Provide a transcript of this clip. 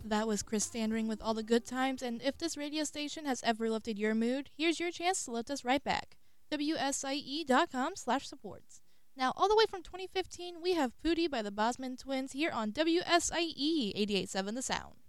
That was Chris Standring with All the Good Times, and if this radio station has ever lifted your mood, here's your chance to lift us right back. WSIE.com/supports. Now, all the way from 2015, we have Pootie by the Bosman Twins here on WSIE 88.7 The Sound.